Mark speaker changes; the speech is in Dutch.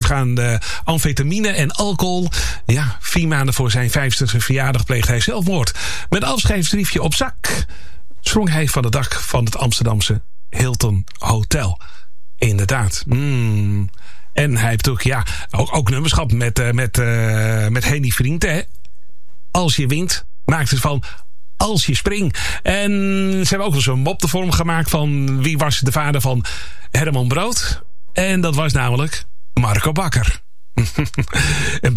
Speaker 1: voorafgaande amfetamine en alcohol. Ja, 4 maanden voor zijn 50e verjaardag pleegde hij zelfmoord. Met een afscheidsbriefje op zak sprong hij van het dak van het Amsterdamse Hilton Hotel. Inderdaad. En hij heeft ook nummers gehad met Henny Vriend. Hè? Als je wint, maakt het van als je springt. En ze hebben ook nog zo'n mop de vorm gemaakt van wie was de vader van Herman Brood. En dat was namelijk Marco Bakker. Een